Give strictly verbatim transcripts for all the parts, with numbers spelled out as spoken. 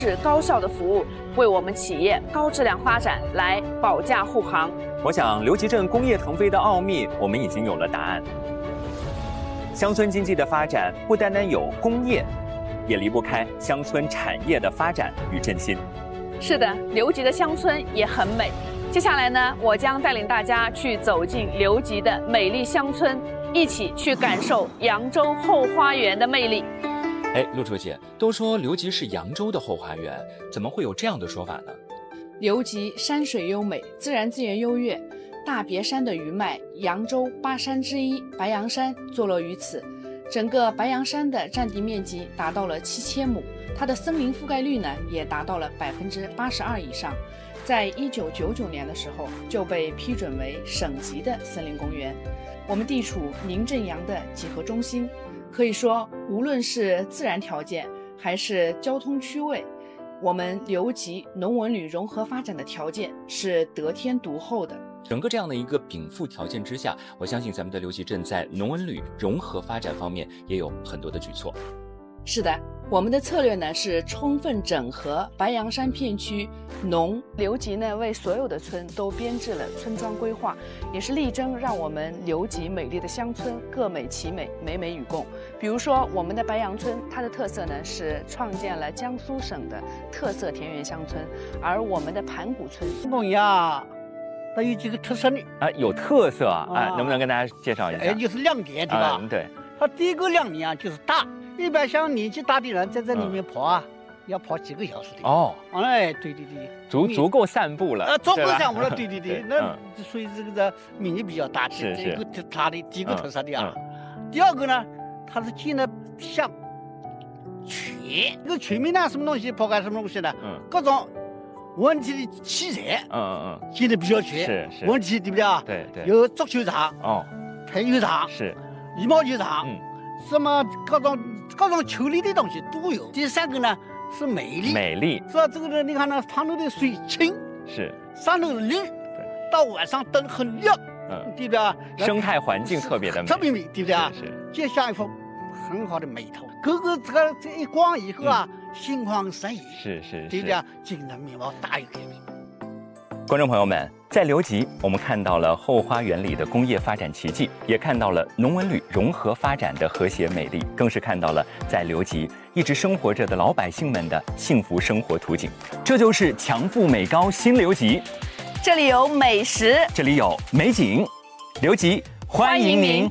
是高效的服务，为我们企业高质量发展来保驾护航。 我想刘集镇工业腾飞的奥秘，我们已经有了答案。乡村经济的发展不单单有工业，也离不开乡村产业的发展与振兴。 是的，刘集的乡村也很美。接下来呢，我将带领大家去走进刘集的美丽乡村，一起去感受扬州后花园的魅力。 哎，陆书记，都说刘集是扬州的后花园，怎么会有这样的说法呢？ 刘集山水优美，自然资源优越，大别山的余脉，扬州八山之一白杨山坐落于此。整个白杨山的占地面积达到了七千亩，它的森林覆盖率呢也达到了百分之八十二以上。在一九九九年的时候就被批准为省级的森林公园。我们地处宁镇阳的几何中心，可以说无论是自然条件还是交通区位，我们刘集农文旅融合发展的条件是得天独厚的。 整个这样的一个禀赋条件之下，我相信咱们的刘集镇在农文旅融合发展方面也有很多的举措。 是的，我们的策略呢是充分整合白杨山片区农。刘集呢为所有的村都编制了村庄规划，也是力争让我们刘集美丽的乡村各美其美，美美与共。比如说我们的白杨村，它的特色呢是创建了江苏省的特色田园乡村，而我们的盘古村农呀，它有几个特色呢？ 啊，有特色啊！哎、啊，能不能跟大家介绍一下？ 哎，就是亮点，对吧？ 嗯，对。 它第一个亮点啊，就是大。一般像年纪大的人在这里面跑啊，嗯、要跑几个小时的。 哦， 哎，对对对， 足足够散步了。 啊，足够散步了，对对对，那嗯、 所以这个的面积比较大的， 是是这个它的第一个特色的啊。 嗯嗯、第二个呢，它是建了像泉，这个泉面呢什么东西？抛开什么东西呢？嗯，各种文体的器材， 嗯嗯嗯， 建的比较全， 是是， 文体对不对啊？ 对对， 有足球场， 哦， 排球场， 是， 羽毛球场， 嗯， 什么各种。各种球类的东西都有。第三个呢是美丽， 美丽是吧？这个呢，你看呢，旁头的水清， 是上头的绿，到晚上灯很亮，嗯，对不对？ 生态环境特别的美， 特别美，对不对啊？ 是， 就像一幅很好的美图。哥哥这个这一光以后啊，嗯、心旷神怡， 是是是， 对不对啊？精神面貌大有改变。 观众朋友们，在刘集，我们看到了后花园里的工业发展奇迹，也看到了农文旅融合发展的和谐美丽，更是看到了在刘集一直生活着的老百姓们的幸福生活图景。这就是强富美高新刘集， 这里有美食， 这里有美景，刘集欢迎您。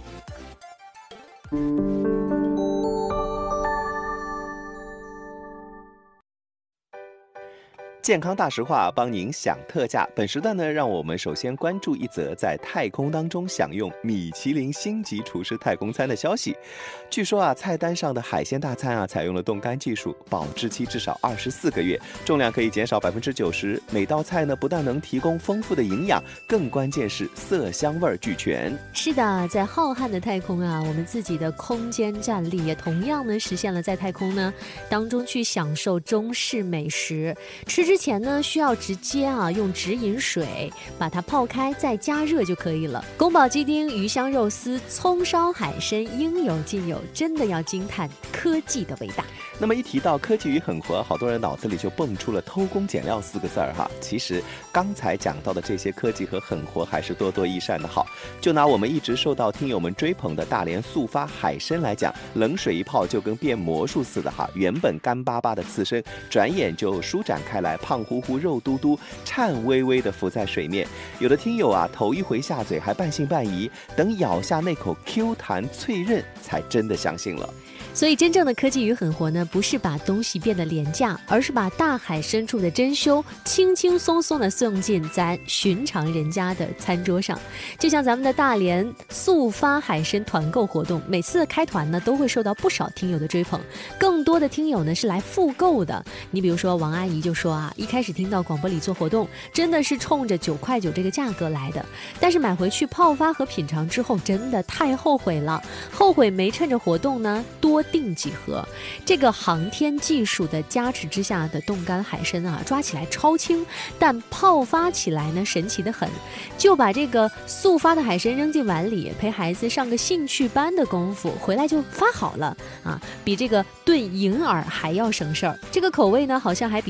健康大实话帮您享特价。本时段呢，让我们首先关注一则在太空当中享用米其林星级厨师太空餐的消息。据说啊，菜单上的海鲜大餐啊，采用了冻干技术，保质期至少二十四个月，重量可以减少百分之九十。每道菜呢，不但能提供丰富的营养，更关键是色香味俱全。 是的，在浩瀚的太空啊，我们自己的空间站立也同样呢实现了在太空呢当中去享受中式美食。吃之前呢，需要直接啊用直饮水把它泡开，再加热就可以了。宫保鸡丁、鱼香肉丝、葱烧海参，应有尽有，真的要惊叹科技的伟大。 那么一提到科技与狠活，好多人脑子里就蹦出了偷工减料四个字儿哈。其实刚才讲到的这些科技和狠活还是多多益善的好。就拿我们一直受到听友们追捧的大连速发海参来讲，冷水一泡就跟变魔术似的哈，原本干巴巴的刺身，转眼就舒展开来，胖乎乎、肉嘟嘟、颤巍巍地浮在水面。有的听友啊，头一回下嘴还半信半疑，等咬下那口 Q 弹脆韧，才真的相信了。 所以真正的科技与狠活呢，不是把东西变得廉价，而是把大海深处的珍馐轻轻松松地送进咱寻常人家的餐桌上。就像咱们的大连速发海参团购活动，每次的开团呢都会受到不少听友的追捧，更多的听友呢是来复购的。你比如说王阿姨就说啊，一开始听到广播里做活动，真的是冲着九块九这个价格来的，但是买回去泡发和品尝之后，真的太后悔了，后悔没趁着活动呢多多订几盒。这个航天技术的加持之下的冻干海参啊，抓起来超轻，但泡发起来呢神奇得很。就把这个速发的海参扔进碗里，陪孩子上个兴趣班的功夫，回来就发好了啊，比这个炖银耳还要省事儿。这个口味呢，好像还比